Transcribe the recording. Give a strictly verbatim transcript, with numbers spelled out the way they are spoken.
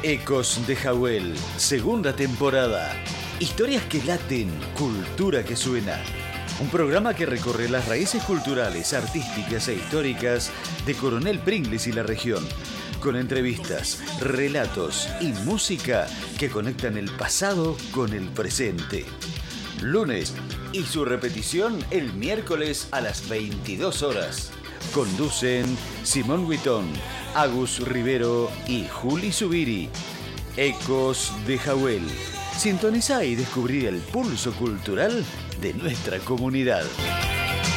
Ecos de Jawel, segunda temporada. Historias que laten, cultura que suena. Un programa que recorre las raíces culturales, artísticas e históricas de Coronel Pringles y la región, con entrevistas, relatos y música que conectan el pasado con el presente. Lunes y su repetición el miércoles a las veintidós horas. Conducen Simón Huitón, Agus Rivero y Juli Zubiri. Ecos de Jawel. Sintoniza y descubrí el pulso cultural de nuestra comunidad.